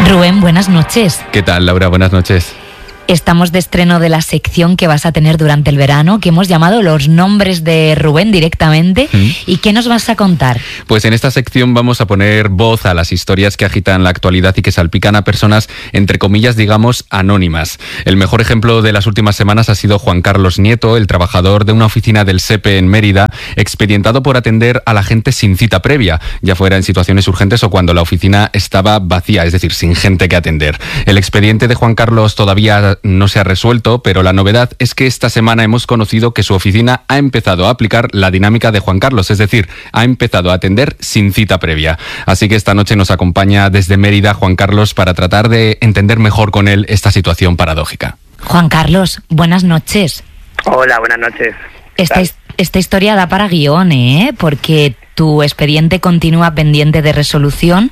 Rubén, buenas noches. ¿Qué tal, Laura? Buenas noches. Estamos de estreno de la sección que vas a tener durante el verano, que hemos llamado Los Nombres de Rubén directamente. ¿Y qué nos vas a contar? Pues en esta sección vamos a poner voz a las historias que agitan la actualidad y que salpican a personas, entre comillas, digamos, anónimas. El mejor ejemplo de las últimas semanas ha sido Juan Carlos Nieto, el trabajador de una oficina del SEPE en Mérida, expedientado por atender a la gente sin cita previa, ya fuera en situaciones urgentes o cuando la oficina estaba vacía, es decir, sin gente que atender. El expediente de Juan Carlos todavía no se ha resuelto, pero la novedad es que esta semana hemos conocido que su oficina ha empezado a aplicar la dinámica de Juan Carlos, es decir, ha empezado a atender sin cita previa. Así que esta noche nos acompaña desde Mérida Juan Carlos para tratar de entender mejor con él esta situación paradójica. Juan Carlos, buenas noches. Hola, buenas noches. Esta historia da para guión, porque tu expediente continúa pendiente de resolución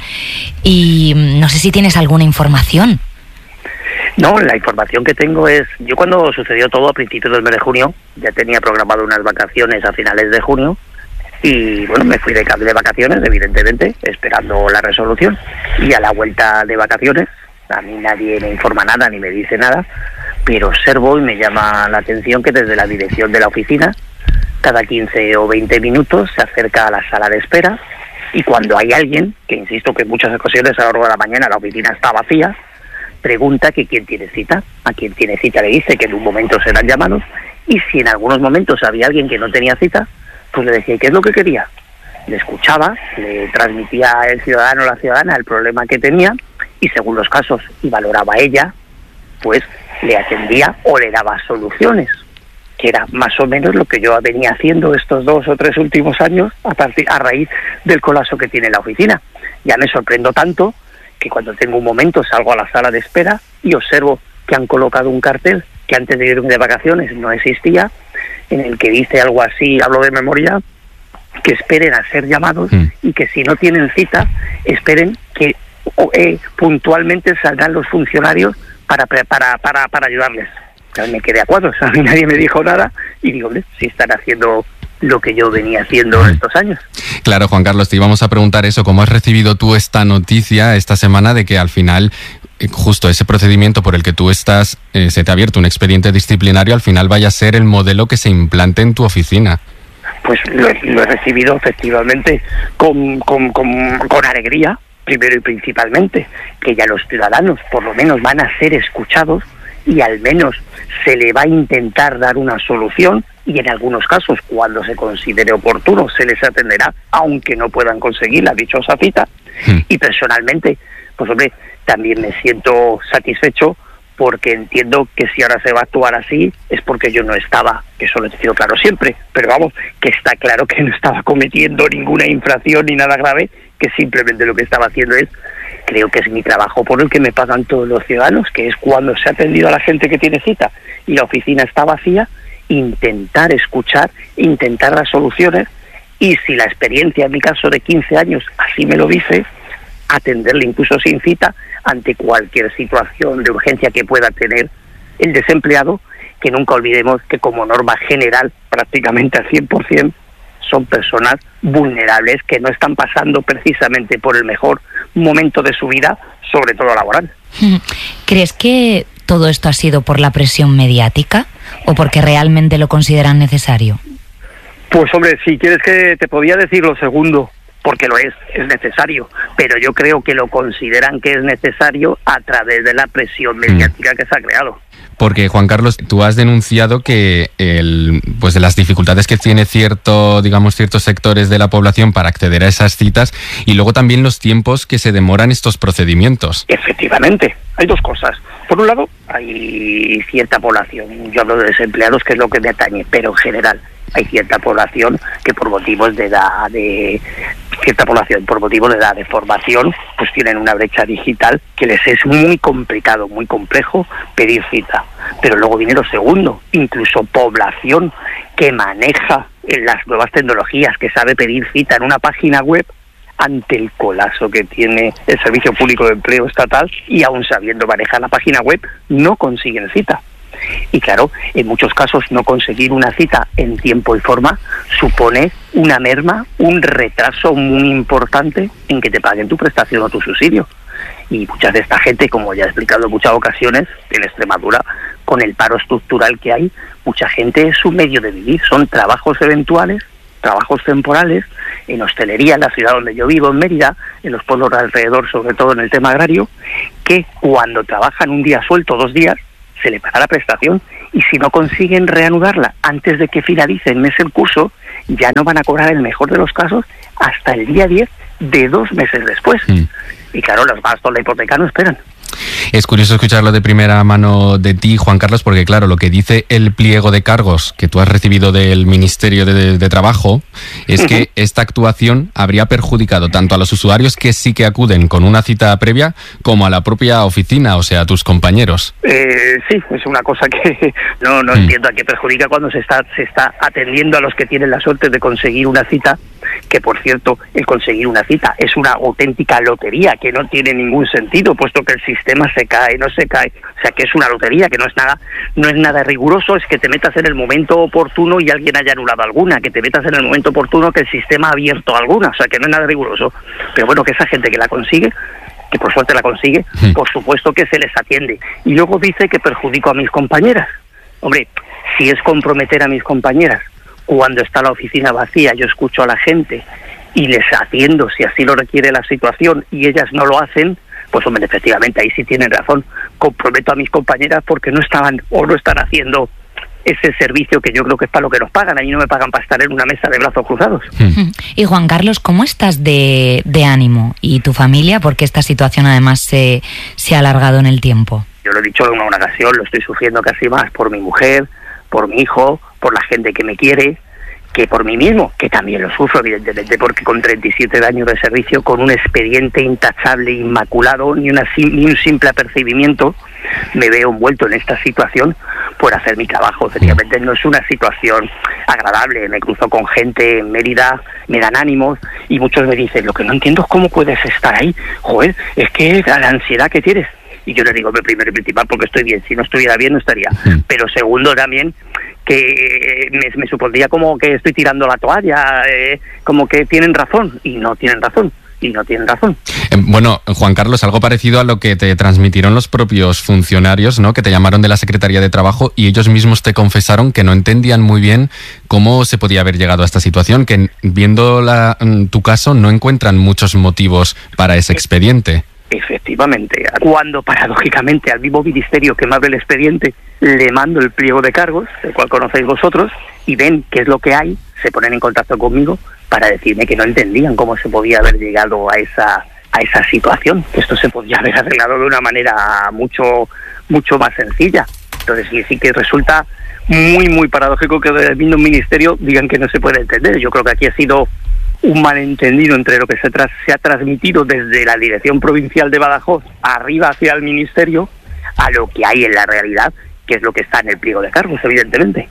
y no sé si tienes alguna información. No, la información que tengo es, yo cuando sucedió todo a principios del mes de junio, ya tenía programado unas vacaciones a finales de junio y bueno, me fui de vacaciones, evidentemente, esperando la resolución, y a la vuelta de vacaciones, a mí nadie me informa nada ni me dice nada, pero observo y me llama la atención que desde la dirección de la oficina, cada 15 o 20 minutos se acerca a la sala de espera, y cuando hay alguien, que insisto que en muchas ocasiones a lo largo de la mañana la oficina está vacía, pregunta que quién tiene cita. A quien tiene cita le dice que en un momento serán llamados, y si en algunos momentos había alguien que no tenía cita, pues le decía qué es lo que quería. Le escuchaba, le transmitía el ciudadano o la ciudadana el problema que tenía, y según los casos, y valoraba ella, pues le atendía o le daba soluciones, que era más o menos lo que yo venía haciendo estos 2 o 3 últimos años a raíz del colapso que tiene la oficina. Ya me sorprendo tanto que cuando tengo un momento salgo a la sala de espera y observo que han colocado un cartel que antes de irme de vacaciones no existía, en el que dice algo así, hablo de memoria, que esperen a ser llamados y que si no tienen cita, esperen que puntualmente saldrán los funcionarios para ayudarles. Entonces me quedé a cuadros, a mí nadie me dijo nada y digo, si están haciendo lo que yo venía haciendo estos años. Claro, Juan Carlos, te íbamos a preguntar eso, ¿cómo has recibido tú esta noticia esta semana de que al final justo ese procedimiento por el que tú estás, se te ha abierto un expediente disciplinario, al final vaya a ser el modelo que se implante en tu oficina? Pues lo he recibido efectivamente con alegría, primero y principalmente, que ya los ciudadanos por lo menos van a ser escuchados y al menos se le va a intentar dar una solución, y en algunos casos, cuando se considere oportuno, se les atenderá, aunque no puedan conseguir la dichosa cita. Y personalmente, pues hombre, también me siento satisfecho porque entiendo que si ahora se va a actuar así es porque yo no estaba, que eso lo he sido claro siempre, pero vamos, que está claro que no estaba cometiendo ninguna infracción ni nada grave, que simplemente lo que estaba haciendo es, creo que es mi trabajo por el que me pagan todos los ciudadanos, que es cuando se ha atendido a la gente que tiene cita y la oficina está vacía, intentar escuchar, intentar dar soluciones, y si la experiencia en mi caso de 15 años así me lo dice, atenderle incluso sin cita ante cualquier situación de urgencia que pueda tener el desempleado, que nunca olvidemos que como norma general prácticamente al 100% son personas vulnerables que no están pasando precisamente por el mejor momento de su vida, sobre todo laboral. ¿Crees que todo esto ha sido por la presión mediática o porque realmente lo consideran necesario? Pues hombre, si quieres que te podía decir lo segundo, porque lo es necesario, pero yo creo que lo consideran que es necesario a través de la presión mediática que se ha creado. Porque, Juan Carlos, tú has denunciado que pues de las dificultades que tiene ciertos sectores de la población para acceder a esas citas, y luego también los tiempos que se demoran estos procedimientos. Efectivamente, hay dos cosas. Por un lado, hay cierta población, yo hablo de desempleados, que es lo que me atañe, pero en general hay cierta población que por motivos de edad, de formación, pues tienen una brecha digital que les es muy complicado, muy complejo pedir cita. Pero luego viene lo segundo, incluso población que maneja las nuevas tecnologías, que sabe pedir cita en una página web, ante el colapso que tiene el Servicio Público de Empleo Estatal, y aún sabiendo manejar la página web, no consiguen cita. Y claro, en muchos casos no conseguir una cita en tiempo y forma supone una merma, un retraso muy importante en que te paguen tu prestación o tu subsidio. Y mucha de esta gente, como ya he explicado en muchas ocasiones, en Extremadura, con el paro estructural que hay, mucha gente es su medio de vivir, son trabajos eventuales, trabajos temporales, en hostelería, en la ciudad donde yo vivo, en Mérida, en los pueblos de alrededor, sobre todo en el tema agrario, que cuando trabajan un día suelto, 2 días, se le paga la prestación, y si no consiguen reanudarla antes de que finalice el mes el curso, ya no van a cobrar, en el mejor de los casos, hasta el día 10 de 2 meses después. Y claro, los gastos de la hipoteca no esperan. Es curioso escucharlo de primera mano de ti, Juan Carlos, porque claro, lo que dice el pliego de cargos que tú has recibido del Ministerio de Trabajo es que esta actuación habría perjudicado tanto a los usuarios que sí que acuden con una cita previa como a la propia oficina, o sea, a tus compañeros. Sí, es una cosa que no entiendo a qué perjudica cuando se está atendiendo a los que tienen la suerte de conseguir una cita, que por cierto, el conseguir una cita es una auténtica lotería que no tiene ningún sentido, puesto que el sistema se cae, no se cae, o sea que es una lotería, que no es nada riguroso, es que te metas en el momento oportuno y alguien haya anulado alguna, que te metas en el momento oportuno que el sistema ha abierto alguna, o sea que no es nada riguroso. Pero bueno, que esa gente que la consigue, que por suerte la consigue, por supuesto que se les atiende. Y luego dice que perjudico a mis compañeras. Hombre, si es comprometer a mis compañeras, cuando está la oficina vacía, yo escucho a la gente y les atiendo si así lo requiere la situación y ellas no lo hacen, pues hombre, efectivamente, ahí sí tienen razón. Comprometo a mis compañeras porque no estaban o no están haciendo ese servicio que yo creo que es para lo que nos pagan. A mí no me pagan para estar en una mesa de brazos cruzados. Y Juan Carlos, ¿cómo estás de ánimo? ¿Y tu familia? Porque esta situación además se ha alargado en el tiempo. Yo lo he dicho en una ocasión, lo estoy sufriendo casi más por mi mujer, por mi hijo, por la gente que me quiere, que por mí mismo, que también lo sufro, evidentemente, porque con 37 años de servicio, con un expediente intachable, inmaculado, ni un simple apercibimiento, me veo envuelto en esta situación por hacer mi trabajo. Efectivamente, no es una situación agradable. Me cruzo con gente en Mérida, me dan ánimos, y muchos me dicen, lo que no entiendo es cómo puedes estar ahí. Joder, es que la ansiedad que tienes. Y yo les digo, primero y principal, porque estoy bien. Si no estuviera bien, no estaría. Pero segundo, también, que me supondría como que estoy tirando la toalla, como que tienen razón, y no tienen razón. Bueno, Juan Carlos, algo parecido a lo que te transmitieron los propios funcionarios, ¿no? Que te llamaron de la Secretaría de Trabajo y ellos mismos te confesaron que no entendían muy bien cómo se podía haber llegado a esta situación, que viendo tu caso no encuentran muchos motivos para ese expediente. Efectivamente, cuando paradójicamente al mismo ministerio que me abre el expediente le mando el pliego de cargos, el cual conocéis vosotros, y ven qué es lo que hay, se ponen en contacto conmigo para decirme que no entendían cómo se podía haber llegado a esa situación, que esto se podía haber arreglado de una manera mucho más sencilla. Entonces sí que resulta muy paradójico que del mismo ministerio digan que no se puede entender. Yo creo que aquí ha sido un malentendido entre lo que se ha transmitido desde la Dirección Provincial de Badajoz arriba hacia el Ministerio a lo que hay en la realidad, que es lo que está en el pliego de cargos, evidentemente.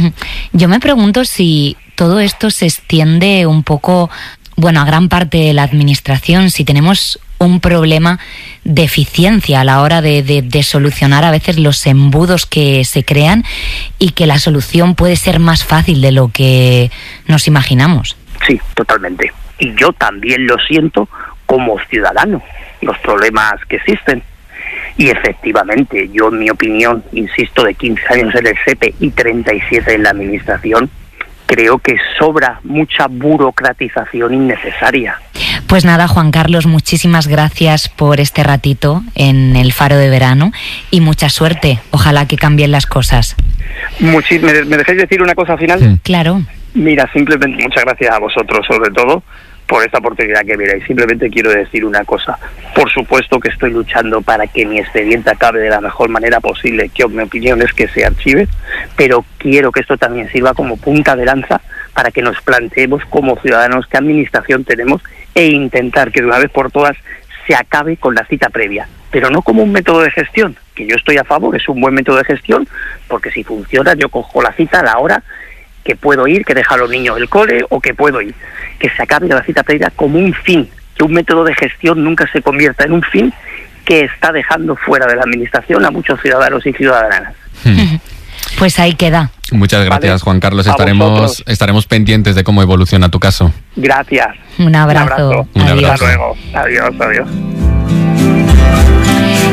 Yo me pregunto si todo esto se extiende un poco, a gran parte de la administración, si tenemos un problema de eficiencia a la hora de solucionar a veces los embudos que se crean y que la solución puede ser más fácil de lo que nos imaginamos. Sí, totalmente. Y yo también lo siento como ciudadano, los problemas que existen. Y efectivamente, yo en mi opinión, insisto, de 15 años en el SEPE y 37 en la administración, creo que sobra mucha burocratización innecesaria. Pues nada, Juan Carlos, muchísimas gracias por este ratito en el Faro de Verano y mucha suerte. Ojalá que cambien las cosas. ¿Me dejáis decir una cosa final? Sí. Claro. Mira, simplemente muchas gracias a vosotros, sobre todo, por esta oportunidad que me dais. Simplemente quiero decir una cosa. Por supuesto que estoy luchando para que mi expediente acabe de la mejor manera posible, que mi opinión es que se archive, pero quiero que esto también sirva como punta de lanza para que nos planteemos como ciudadanos qué administración tenemos e intentar que de una vez por todas se acabe con la cita previa, pero no como un método de gestión, que yo estoy a favor, es un buen método de gestión, porque si funciona yo cojo la cita a la hora que puedo ir, que deja a los niños el cole o que puedo ir, que se acabe la cita previa como un fin, que un método de gestión nunca se convierta en un fin que está dejando fuera de la administración a muchos ciudadanos y ciudadanas. Pues ahí queda. Muchas gracias, Juan Carlos. Estaremos pendientes de cómo evoluciona tu caso. Gracias. Un abrazo. Hasta luego. Adiós.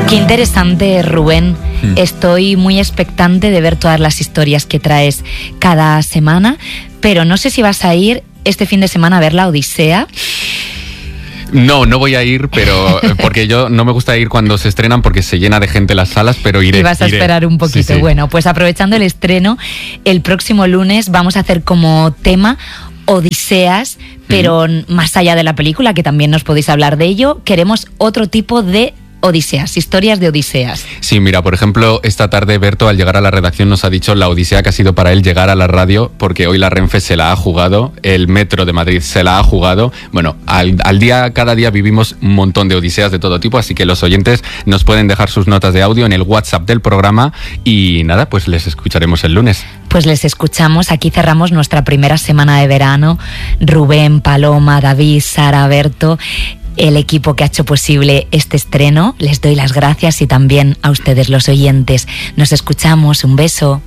Qué interesante, Rubén. Estoy muy expectante de ver todas las historias que traes cada semana, pero no sé si vas a ir este fin de semana a ver La Odisea. No voy a ir, pero porque yo no me gusta ir cuando se estrenan porque se llena de gente las salas, pero iré. Y vas a esperar un poquito. Sí. Bueno, pues aprovechando el estreno, el próximo lunes vamos a hacer como tema Odiseas, pero más allá de la película, que también nos podéis hablar de ello, queremos otro tipo de Odiseas, historias de Odiseas. Sí, mira, por ejemplo, esta tarde Berto al llegar a la redacción nos ha dicho la odisea que ha sido para él llegar a la radio, porque hoy la Renfe se la ha jugado, el Metro de Madrid se la ha jugado. Bueno, cada día vivimos un montón de odiseas de todo tipo, así que los oyentes nos pueden dejar sus notas de audio en el WhatsApp del programa y nada, pues les escucharemos el lunes. Pues les escuchamos, aquí cerramos nuestra primera semana de verano. Rubén, Paloma, David, Sara, Berto, el equipo que ha hecho posible este estreno, les doy las gracias y también a ustedes los oyentes. Nos escuchamos, un beso.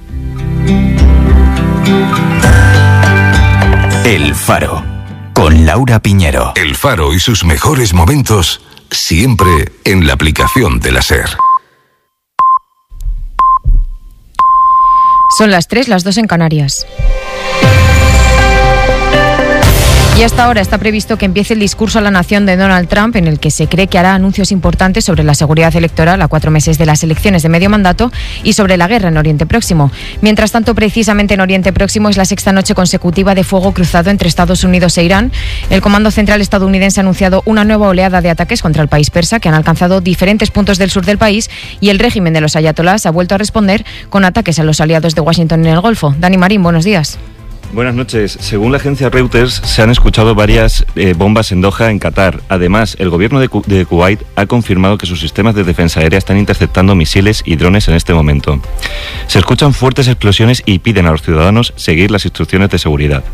El Faro, con Laura Piñero. El Faro y sus mejores momentos, siempre en la aplicación de la SER. Son las 3, las 2 en Canarias. Y hasta ahora está previsto que empiece el discurso a la nación de Donald Trump, en el que se cree que hará anuncios importantes sobre la seguridad electoral a 4 meses de las elecciones de medio mandato y sobre la guerra en Oriente Próximo. Mientras tanto, precisamente en Oriente Próximo es la 6ª noche consecutiva de fuego cruzado entre Estados Unidos e Irán. El Comando Central estadounidense ha anunciado una nueva oleada de ataques contra el país persa que han alcanzado diferentes puntos del sur del país, y el régimen de los ayatolás ha vuelto a responder con ataques a los aliados de Washington en el Golfo. Dani Marín, buenos días. Buenas noches. Según la agencia Reuters, se han escuchado varias bombas en Doha, en Qatar. Además, el gobierno de Kuwait ha confirmado que sus sistemas de defensa aérea están interceptando misiles y drones en este momento. Se escuchan fuertes explosiones y piden a los ciudadanos seguir las instrucciones de seguridad.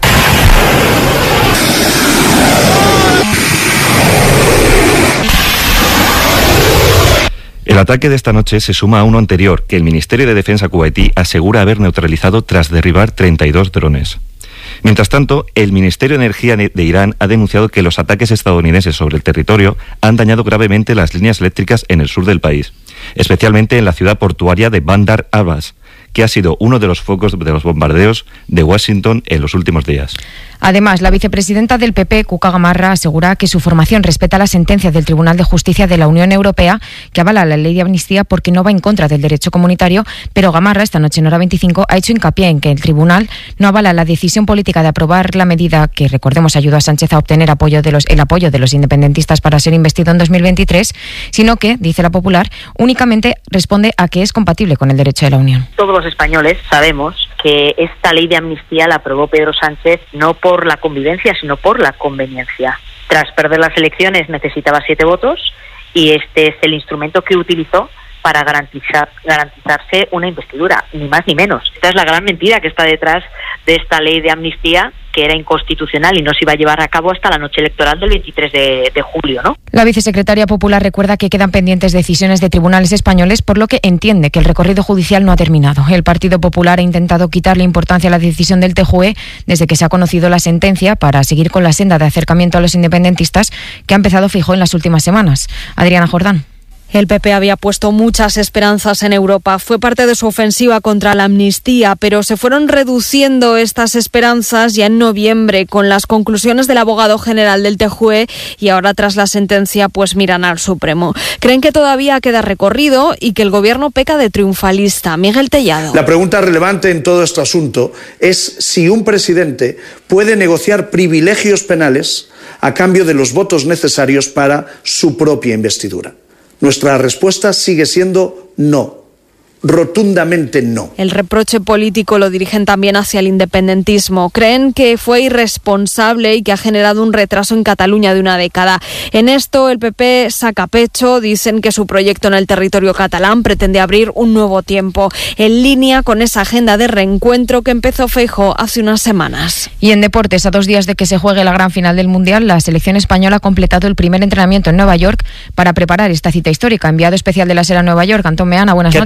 El ataque de esta noche se suma a uno anterior que el Ministerio de Defensa kuwaití asegura haber neutralizado tras derribar 32 drones. Mientras tanto, el Ministerio de Energía de Irán ha denunciado que los ataques estadounidenses sobre el territorio han dañado gravemente las líneas eléctricas en el sur del país, especialmente en la ciudad portuaria de Bandar Abbas, que ha sido uno de los focos de los bombardeos de Washington en los últimos días. Además, la vicepresidenta del PP, Cuca Gamarra, asegura que su formación respeta la sentencia del Tribunal de Justicia de la Unión Europea que avala la ley de amnistía porque no va en contra del derecho comunitario, pero Gamarra, esta noche en Hora 25, ha hecho hincapié en que el tribunal no avala la decisión política de aprobar la medida que, recordemos, ayudó a Sánchez a obtener el apoyo de los independentistas para ser investido en 2023, sino que, dice la Popular, únicamente responde a que es compatible con el derecho de la Unión. Todos los españoles sabemos que esta ley de amnistía la aprobó Pedro Sánchez no por la convivencia, sino por la conveniencia. Tras perder las elecciones necesitaba 7 votos y este es el instrumento que utilizó para garantizarse una investidura, ni más ni menos. Esta es la gran mentira que está detrás de esta ley de amnistía, que era inconstitucional y no se iba a llevar a cabo hasta la noche electoral del 23 de julio, ¿no? La vicesecretaria popular recuerda que quedan pendientes decisiones de tribunales españoles, por lo que entiende que el recorrido judicial no ha terminado. El Partido Popular ha intentado quitarle importancia a la decisión del TJUE desde que se ha conocido la sentencia, para seguir con la senda de acercamiento a los independentistas que ha empezado Feijóo en las últimas semanas. Adriana Jordán. El PP había puesto muchas esperanzas en Europa. Fue parte de su ofensiva contra la amnistía, pero se fueron reduciendo estas esperanzas ya en noviembre con las conclusiones del abogado general del TJUE y ahora, tras la sentencia, pues miran al Supremo. Creen que todavía queda recorrido y que el gobierno peca de triunfalista. Miguel Tellado. La pregunta relevante en todo este asunto es si un presidente puede negociar privilegios penales a cambio de los votos necesarios para su propia investidura. Nuestra respuesta sigue siendo no. Rotundamente no. El reproche político lo dirigen también hacia el independentismo. Creen que fue irresponsable y que ha generado un retraso en Cataluña de una década. En esto el PP saca pecho. Dicen que su proyecto en el territorio catalán pretende abrir un nuevo tiempo, en línea con esa agenda de reencuentro que empezó Feijóo hace unas semanas. Y en deportes, a 2 días de que se juegue la gran final del Mundial, la selección española ha completado el primer entrenamiento en Nueva York para preparar esta cita histórica. Enviado especial de la SER a Nueva York, Antón Meana, buenas noches. ¿Qué tal? Muy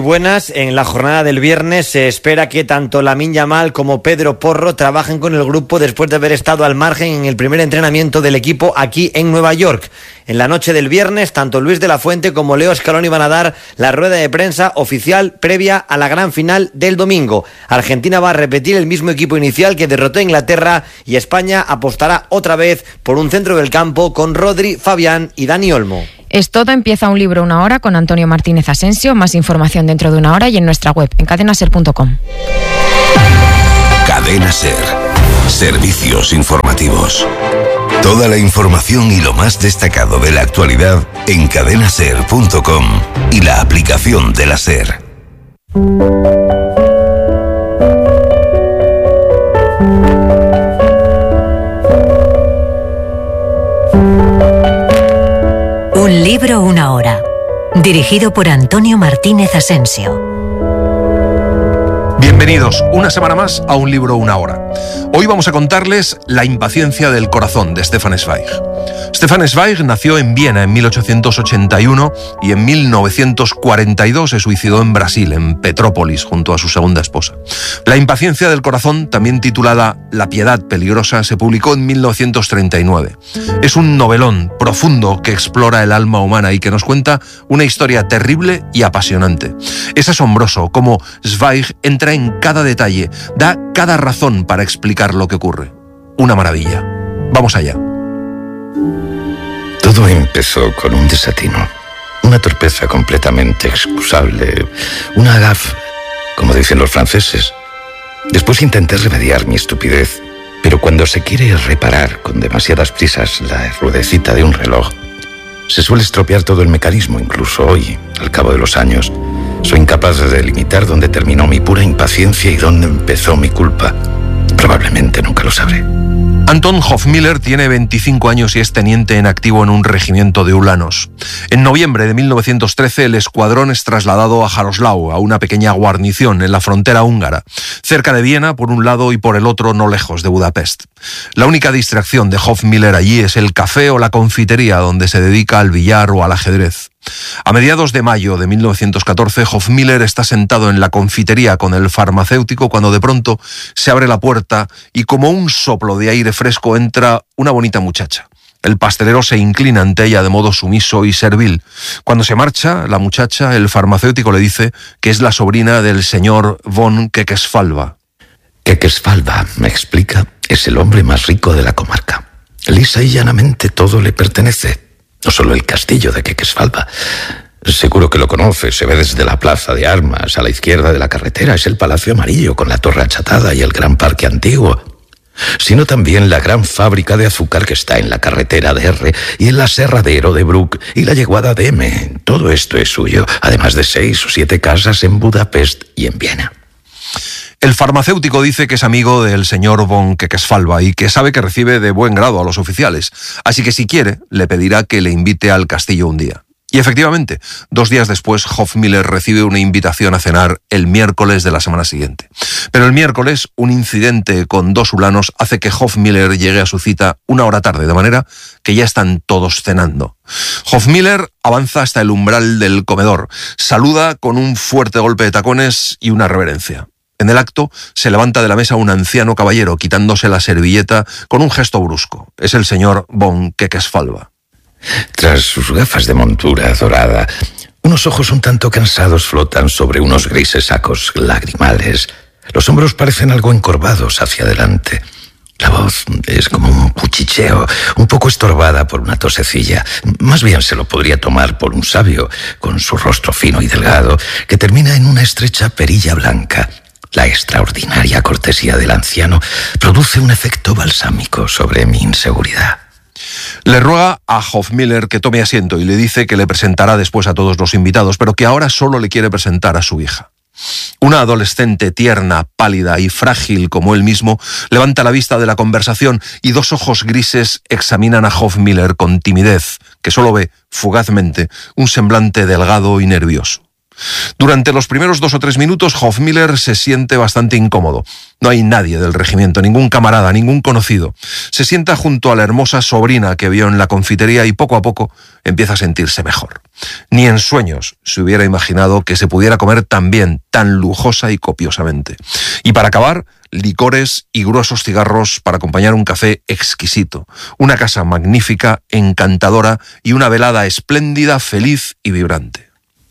buenas. En la jornada del viernes se espera que tanto Lamine Yamal como Pedro Porro trabajen con el grupo después de haber estado al margen en el primer entrenamiento del equipo aquí en Nueva York. En la noche del viernes, tanto Luis de la Fuente como Leo Scaloni van a dar la rueda de prensa oficial previa a la gran final del domingo. Argentina va a repetir el mismo equipo inicial que derrotó a Inglaterra y España apostará otra vez por un centro del campo con Rodri, Fabián y Dani Olmo. Es todo, empieza Un Libro, una hora con Antonio Martínez Asensio. Más información dentro de una hora y en nuestra web, en cadenaser.com. Cadena Ser. Servicios informativos. Toda la información y lo más destacado de la actualidad en cadenaser.com y la aplicación de la Ser. Un libro, una hora. Dirigido por Antonio Martínez Asensio. Bienvenidos una semana más a Un libro, una hora. Hoy vamos a contarles La impaciencia del corazón de Stefan Zweig. Stefan Zweig nació en Viena en 1881 y en 1942 se suicidó en Brasil, en Petrópolis, junto a su segunda esposa. La impaciencia del corazón, también titulada La piedad peligrosa, se publicó en 1939. Es un novelón profundo que explora el alma humana y que nos cuenta una historia terrible y apasionante. Es asombroso cómo Zweig entra en cada detalle, da cada razón para explicar lo que ocurre. Una maravilla. Vamos allá. Todo empezó con un desatino, una torpeza completamente excusable, una gafe, como dicen los franceses. Después intenté remediar mi estupidez, pero cuando se quiere reparar con demasiadas prisas la ruedecita de un reloj, se suele estropear todo el mecanismo. Incluso hoy, al cabo de los años, soy incapaz de delimitar dónde terminó mi pura impaciencia y dónde empezó mi culpa. Probablemente nunca lo sabré. Anton Hofmiller tiene 25 años y es teniente en activo en un regimiento de ulanos. En noviembre de 1913 el escuadrón es trasladado a Jaroslau, a una pequeña guarnición en la frontera húngara, cerca de Viena por un lado y por el otro no lejos de Budapest. La única distracción de Hofmiller allí es el café o la confitería donde se dedica al billar o al ajedrez. A mediados de mayo de 1914, Hofmiller está sentado en la confitería con el farmacéutico cuando de pronto se abre la puerta y como un soplo de aire fresco entra una bonita muchacha. El pastelero se inclina ante ella de modo sumiso y servil. Cuando se marcha la muchacha, el farmacéutico le dice que es la sobrina del señor von Kekesfalva. Kekesfalva, me explica, es el hombre más rico de la comarca. Lisa y llanamente todo le pertenece. No solo el castillo de Kekesfalva. Seguro que lo conoce, se ve desde la plaza de armas, a la izquierda de la carretera. Es el Palacio Amarillo con la torre achatada y el gran parque antiguo. Sino también la gran fábrica de azúcar que está en la carretera de R y el aserradero de Bruck y la yeguada de M. Todo esto es suyo, además de 6 o 7 casas en Budapest y en Viena. El farmacéutico dice que es amigo del señor von Kekesfalva y que sabe que recibe de buen grado a los oficiales, así que si quiere, le pedirá que le invite al castillo un día. Y efectivamente, 2 días después, Hofmiller recibe una invitación a cenar el miércoles de la semana siguiente. Pero el miércoles, un incidente con 2 ulanos hace que Hofmiller llegue a su cita 1 hora tarde, de manera que ya están todos cenando. Hofmiller avanza hasta el umbral del comedor, saluda con un fuerte golpe de tacones y una reverencia. En el acto, se levanta de la mesa un anciano caballero, quitándose la servilleta con un gesto brusco. Es el señor von Kekesfalva. Tras sus gafas de montura dorada, unos ojos un tanto cansados flotan sobre unos grises sacos lagrimales. Los hombros parecen algo encorvados hacia adelante. La voz es como un cuchicheo, un poco estorbada por una tosecilla. Más bien se lo podría tomar por un sabio, con su rostro fino y delgado, que termina en una estrecha perilla blanca. La extraordinaria cortesía del anciano produce un efecto balsámico sobre mi inseguridad. Le ruega a Hofmiller que tome asiento y le dice que le presentará después a todos los invitados, pero que ahora solo le quiere presentar a su hija. Una adolescente tierna, pálida y frágil como él mismo, levanta la vista de la conversación y 2 ojos grises examinan a Hofmiller con timidez, que solo ve, fugazmente, un semblante delgado y nervioso. Durante los primeros 2 o 3 minutos, Hofmiller se siente bastante incómodo. No hay nadie del regimiento, ningún camarada, ningún conocido. Se sienta junto a la hermosa sobrina que vio en la confitería y poco a poco empieza a sentirse mejor. Ni en sueños se hubiera imaginado que se pudiera comer tan bien, tan lujosa y copiosamente. Y para acabar, licores y gruesos cigarros para acompañar un café exquisito, una casa magnífica, encantadora y una velada espléndida, feliz y vibrante.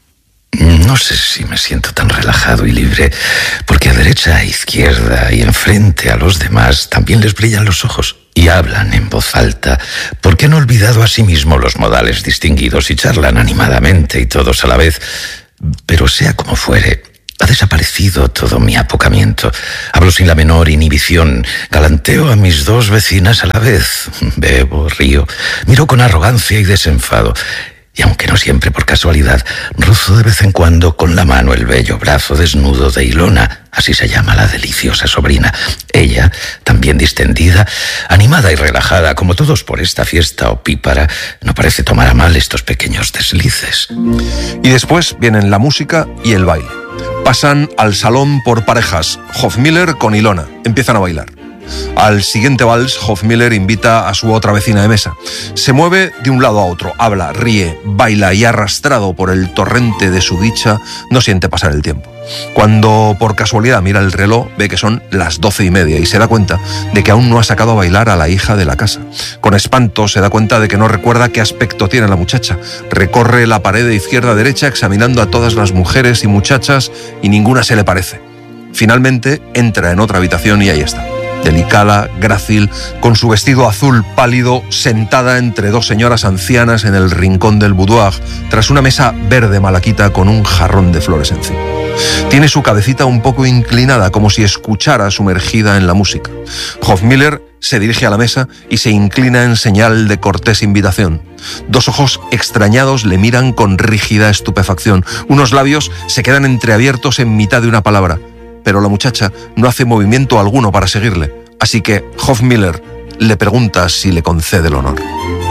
No sé si me siento tan relajado y libre, porque a derecha, a izquierda y enfrente a los demás también les brillan los ojos y hablan en voz alta, porque han olvidado a sí mismo los modales distinguidos y charlan animadamente y todos a la vez. Pero sea como fuere, ha desaparecido todo mi apocamiento. Hablo sin la menor inhibición, galanteo a mis dos vecinas a la vez, bebo, río, miro con arrogancia y desenfado. Y aunque no siempre por casualidad, rozo de vez en cuando con la mano el bello brazo desnudo de Ilona, así se llama la deliciosa sobrina. Ella, también distendida, animada y relajada, como todos por esta fiesta opípara, no parece tomar a mal estos pequeños deslices. Y después vienen la música y el baile. Pasan al salón por parejas, Hofmiller con Ilona, empiezan a bailar. Al siguiente vals, Hofmiller invita a su otra vecina de mesa. Se mueve de un lado a otro, habla, ríe, baila y arrastrado por el torrente de su dicha, no siente pasar el tiempo. Cuando por casualidad mira el reloj, ve que son las 12:30 y se da cuenta de que aún no ha sacado a bailar a la hija de la casa. Con espanto se da cuenta de que no recuerda qué aspecto tiene la muchacha. Recorre la pared de izquierda a derecha examinando a todas las mujeres y muchachas y ninguna se le parece. Finalmente entra en otra habitación y ahí está. Delicada, grácil, con su vestido azul pálido, sentada entre dos señoras ancianas en el rincón del boudoir, tras una mesa verde malaquita con un jarrón de flores encima. Tiene su cabecita un poco inclinada, como si escuchara sumergida en la música. Hofmiller se dirige a la mesa y se inclina en señal de cortés invitación. Dos ojos extrañados le miran con rígida estupefacción. Unos labios se quedan entreabiertos en mitad de una palabra. Pero la muchacha no hace movimiento alguno para seguirle, así que Hofmiller le pregunta si le concede el honor.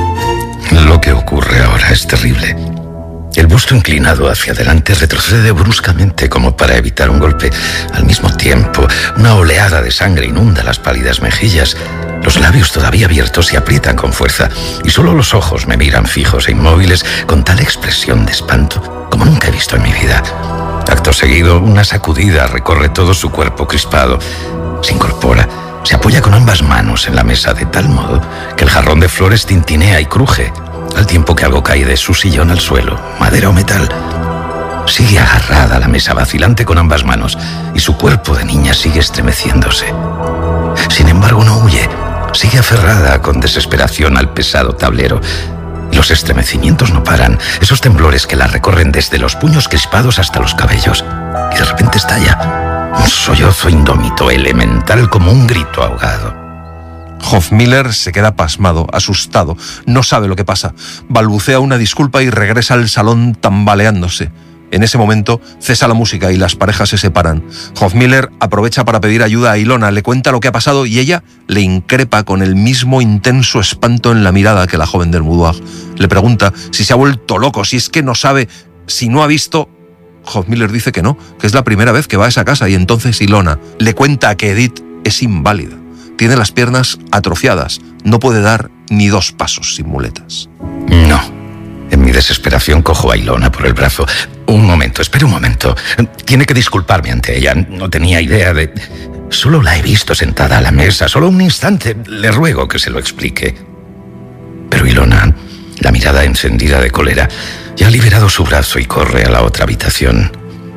Lo que ocurre ahora es terrible. El busto inclinado hacia adelante retrocede bruscamente como para evitar un golpe. Al mismo tiempo, una oleada de sangre inunda las pálidas mejillas. Los labios todavía abiertos se aprietan con fuerza y solo los ojos me miran fijos e inmóviles con tal expresión de espanto como nunca he visto en mi vida. Acto seguido, una sacudida recorre todo su cuerpo crispado. Se incorpora, se apoya con ambas manos en la mesa de tal modo que el jarrón de flores tintinea y cruje, al tiempo que algo cae de su sillón al suelo, madera o metal. Sigue agarrada a la mesa vacilante con ambas manos y su cuerpo de niña sigue estremeciéndose. Sin embargo, no huye, sigue aferrada con desesperación al pesado tablero. Los estremecimientos no paran, esos temblores que la recorren desde los puños crispados hasta los cabellos. Y de repente estalla un sollozo indómito, elemental como un grito ahogado. Hofmiller se queda pasmado, asustado, no sabe lo que pasa. Balbucea una disculpa y regresa al salón tambaleándose. En ese momento cesa la música y las parejas se separan. Hofmiller aprovecha para pedir ayuda a Ilona, le cuenta lo que ha pasado y ella le increpa con el mismo intenso espanto en la mirada que la joven del boudoir. Le pregunta si se ha vuelto loco, si es que no sabe, si no ha visto. Hofmiller dice que no, que es la primera vez que va a esa casa y entonces Ilona le cuenta que Edith es inválida. Tiene las piernas atrofiadas, no puede dar ni 2 pasos sin muletas. No. En mi desesperación cojo a Ilona por el brazo. Un momento, espere un momento. Tiene que disculparme ante ella. No tenía idea de... Solo la he visto sentada a la mesa, solo un instante. Le ruego que se lo explique. Pero Ilona, la mirada encendida de cólera, ya ha liberado su brazo y corre a la otra habitación.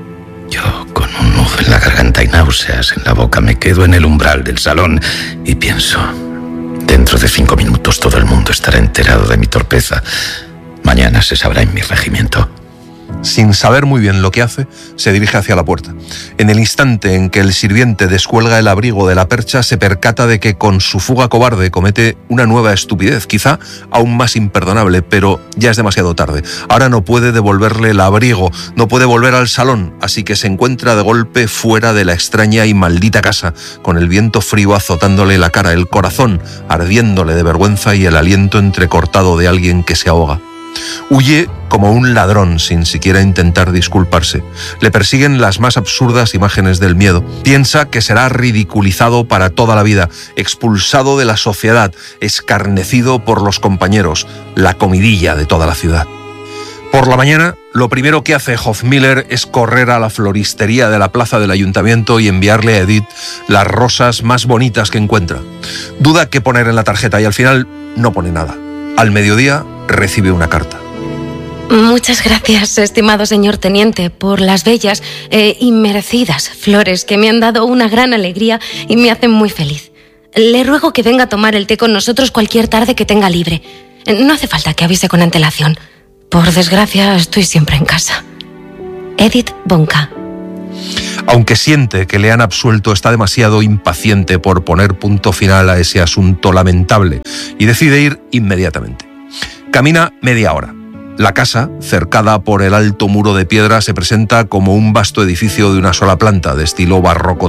Yo, con un nudo en la garganta y náuseas en la boca, me quedo en el umbral del salón y pienso... Dentro de 5 minutos todo el mundo estará enterado de mi torpeza. Mañana se sabrá en mi regimiento. Sin saber muy bien lo que hace, se dirige hacia la puerta. En el instante en que el sirviente descuelga el abrigo de la percha, se percata de que con su fuga cobarde comete una nueva estupidez, quizá aún más imperdonable, pero ya es demasiado tarde. Ahora no puede devolverle el abrigo, no puede volver al salón, así que se encuentra de golpe fuera de la extraña y maldita casa, con el viento frío azotándole la cara, el corazón ardiéndole de vergüenza y el aliento entrecortado de alguien que se ahoga. Huye como un ladrón sin siquiera intentar disculparse. Le persiguen las más absurdas imágenes del miedo. Piensa que será ridiculizado para toda la vida, expulsado de la sociedad, escarnecido por los compañeros, la comidilla de toda la ciudad. Por la mañana, lo primero que hace Hofmiller es correr a la floristería de la plaza del ayuntamiento y enviarle a Edith las rosas más bonitas que encuentra. Duda qué poner en la tarjeta y al final no pone nada. Al mediodía recibe una carta. Muchas gracias, estimado señor teniente, por las bellas y merecidas flores que me han dado una gran alegría y me hacen muy feliz. Le ruego que venga a tomar el té con nosotros cualquier tarde que tenga libre. No hace falta que avise con antelación. Por desgracia, estoy siempre en casa. Edith Bonka. Aunque siente que le han absuelto, está demasiado impaciente por poner punto final a ese asunto lamentable y decide ir inmediatamente. Camina media hora. La casa, cercada por el alto muro de piedra, se presenta como un vasto edificio de una sola planta, de estilo barroco